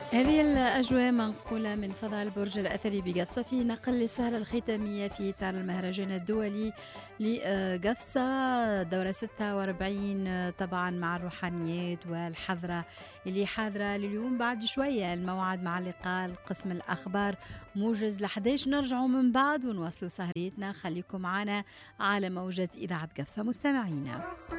هذه الأجواء منقولة من فضاء البرج الأثري بقفصة في نقل للسهرة الختامية في إطار المهرجان الدولي لقفصة دورة 46 طبعا مع الروحانيات والحضرة اللي حاضرة لليوم. بعد شوية الموعد مع اللقاء قسم الأخبار موجز ل11 نرجعوا من بعد ونواصلوا سهريتنا. خليكم معنا على موجة إذاعة قفصة مستمعينا.